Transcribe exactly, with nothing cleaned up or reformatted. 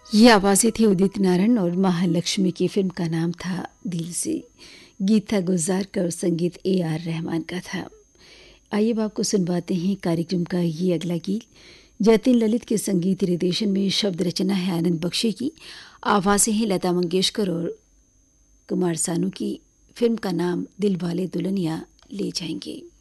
ये आवाज़ें थी उदित नारायण और महालक्ष्मी की। फिल्म का नाम था दिल से। गीत था गुलजार का और संगीत ए आर रहमान का था। आइए अब आपको सुनवाते हैं कार्यक्रम का ये अगला गीत। जतिन ललित के संगीत निर्देशन में शब्द रचना है आनंद बख्शी की, आवाज़ें हैं लता मंगेशकर और कुमार सानू की। फिल्म का नाम दिल वाले दुल्हनिया ले जाएंगे।